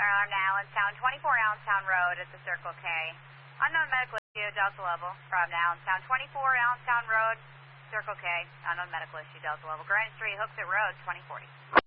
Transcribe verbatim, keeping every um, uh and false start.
Around Allenstown, twenty-four Allenstown Road at the Circle K. Unknown medical issue, Delta level from Allenstown, twenty-four Allenstown Road, Circle K. Unknown medical issue, Delta level. Grand Street, Hooksett Road, twenty forty.